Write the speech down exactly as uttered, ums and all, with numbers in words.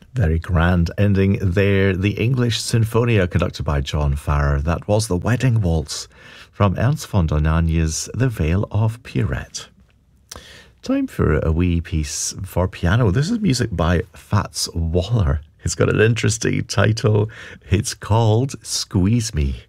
Very grand ending there. The English Sinfonia conducted by John Farrar. That was the Wedding Waltz from Ernst von Donani's The Vale of Pierrette. Time for a wee piece for piano. This is music by Fats Waller. It's got an interesting title. It's called Squeeze Me.